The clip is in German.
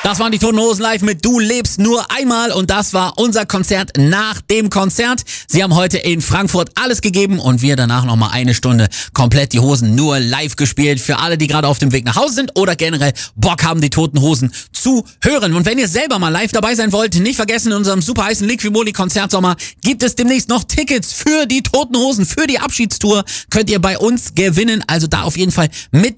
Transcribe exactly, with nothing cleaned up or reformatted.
Das waren die Toten Hosen live mit Du lebst nur einmal und das war unser Konzert nach dem Konzert. Sie haben heute in Frankfurt alles gegeben und wir danach nochmal eine Stunde komplett die Hosen nur live gespielt. Für alle, die gerade auf dem Weg nach Hause sind oder generell Bock haben, die Toten Hosen zu hören. Und wenn ihr selber mal live dabei sein wollt, nicht vergessen, in unserem super heißen Liquimoli Konzertsommer gibt es demnächst noch Tickets für die Toten Hosen, für die Abschiedstour könnt ihr bei uns gewinnen. Also da auf jeden Fall mit